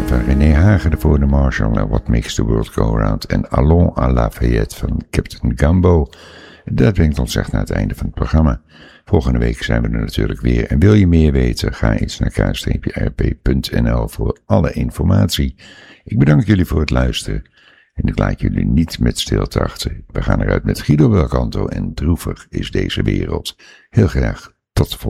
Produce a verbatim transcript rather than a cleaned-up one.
van René Hagen, de Volende Marshall en What Makes the World Go Round en Allons à Lafayette van Captain Gumbo. Dat brengt ons echt naar het einde van het programma. Volgende week zijn we er natuurlijk weer. En wil je meer weten, ga eens naar k r p punt n l voor alle informatie. Ik bedank jullie voor het luisteren. En ik laat jullie niet met stilte achter. We gaan eruit met Guido Belcanto en droevig is deze wereld. Heel graag tot de volgende.